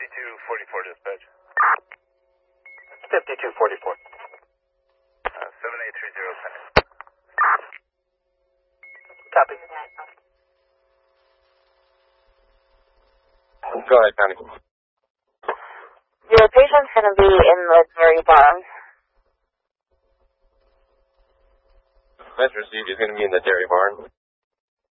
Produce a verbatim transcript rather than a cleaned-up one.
fifty-two forty-four dispatch. fifty-two forty-four. Uh, seven eight three zero ten. Copy. Go ahead, Connie. Your patient's going to be in the dairy barn. That's received. He's going to be in the dairy barn.